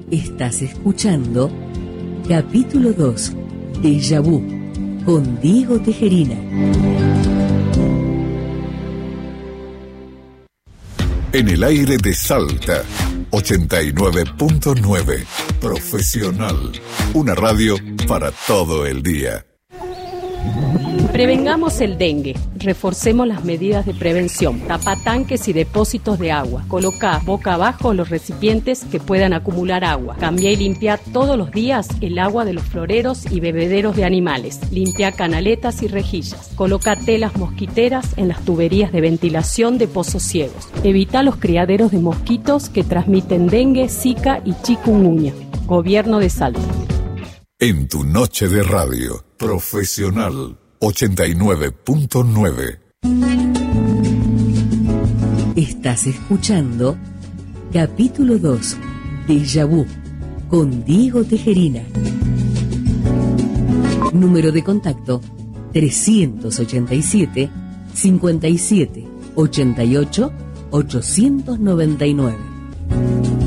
Estás escuchando capítulo 2, Déjà Vu, con Diego Tejerina. En el aire de Salta, 89.9, Profesional, una radio para todo el día. Prevengamos el dengue, reforcemos las medidas de prevención, tapa tanques y depósitos de agua, coloca boca abajo los recipientes que puedan acumular agua, cambia y limpia todos los días el agua de los floreros y bebederos de animales, limpia canaletas y rejillas, coloca telas mosquiteras en las tuberías de ventilación de pozos ciegos, evita los criaderos de mosquitos que transmiten dengue, zika y chikungunya. Gobierno de Salta. En tu noche de radio, Profesional 89.9. Estás escuchando capítulo 2, Déjà Vu, con Diego Tejerina. Número de contacto 387 57 88 899.